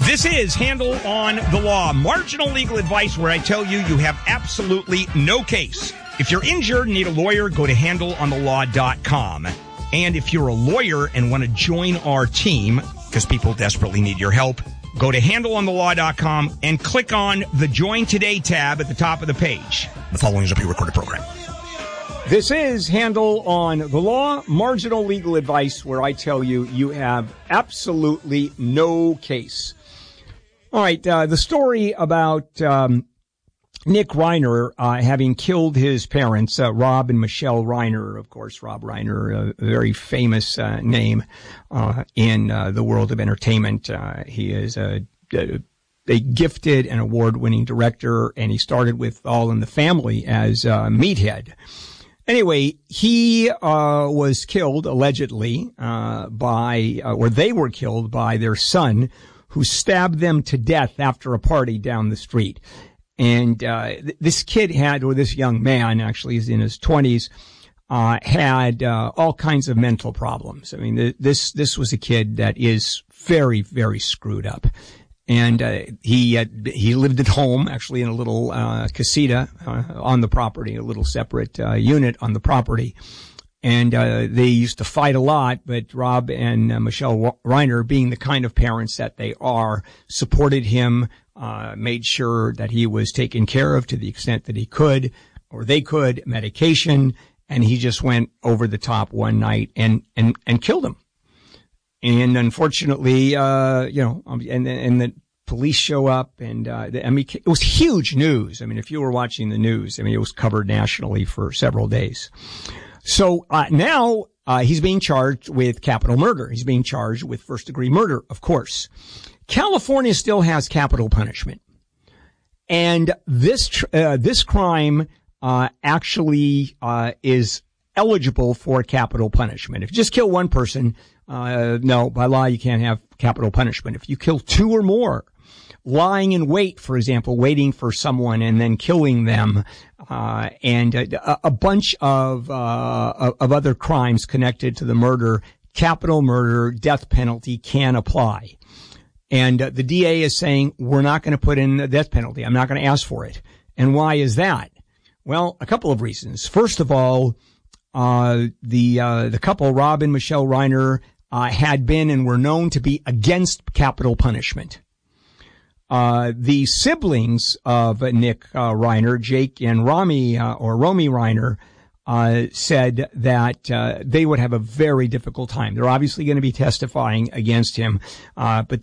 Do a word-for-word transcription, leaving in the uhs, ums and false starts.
This is Handle on the Law, marginal legal advice where I tell you you have absolutely no case. If you're injured and need a lawyer, go to handle on the law dot com. And if you're a lawyer and want to join our team, because people desperately need your help, go to handle on the law dot com and click on the Join Today tab at the top of the page. The following is a pre-recorded program. This is Handle on the Law, marginal legal advice where I tell you you have absolutely no case. All right, uh, the story about um, Nick Reiner uh, having killed his parents, uh, Rob and Michelle Reiner. Of course, Rob Reiner, a very famous uh, name uh, in uh, the world of entertainment. Uh, he is a, a, a gifted and award-winning director, and he started with All in the Family as uh, Meathead. Anyway, he uh was killed, allegedly, uh by, uh, or they were killed by their son, who stabbed them to death after a party down the street. And uh th- this kid had, or this young man, actually, he's in his twenties, uh had uh all kinds of mental problems. I mean, th- this this was a kid that is very, very screwed up. And uh, he uh, he lived at home, actually, in a little uh, casita uh, on the property, a little separate uh, unit on the property. And uh, they used to fight a lot, but Rob and uh, Michelle Reiner, being the kind of parents that they are, supported him, uh, made sure that he was taken care of to the extent that he could, or they could, medication, and he just went over the top one night and and and killed him. And unfortunately, uh, you know, and, and the police show up and, uh, I mean, it was huge news. I mean, if you were watching the news, I mean, it was covered nationally for several days. So, uh, now, uh, he's being charged with capital murder. He's being charged with first degree murder, of course. California still has capital punishment. And this, uh, this crime, uh, actually, uh, is eligible for capital punishment. If you just kill one person, Uh, no, by law, you can't have capital punishment. If you kill two or more, lying in wait, for example, waiting for someone and then killing them, uh, and a, a bunch of, uh, of other crimes connected to the murder, capital murder, death penalty can apply. And uh, the D A is saying, we're not going to put in the death penalty. I'm not going to ask for it. And why is that? Well, a couple of reasons. First of all, uh, the, uh, the couple, Rob and Michelle Reiner, Uh, had been and were known to be against capital punishment. Uh, the siblings of uh, Nick uh, Reiner, Jake and Romy, uh, or Romy Reiner, uh, said that uh, they would have a very difficult time. They're obviously going to be testifying against him, uh, but